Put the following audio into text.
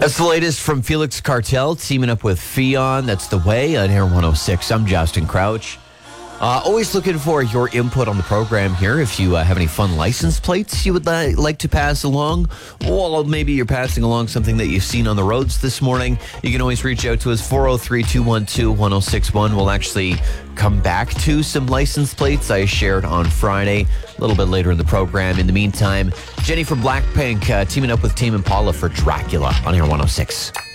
That's the latest from Felix Cartel, teaming up with Fionn. That's The Way on Air 106. I'm Justin Crouch. Always looking for your input on the program here. If you have any fun license plates you would like to pass along, or maybe you're passing along something that you've seen on the roads this morning, you can always reach out to us, 403-212-1061. We'll actually come back to some license plates I shared on Friday, a little bit later in the program. In the meantime, Jenny from Blackpink teaming up with Tame Impala for Dracula on Air 106.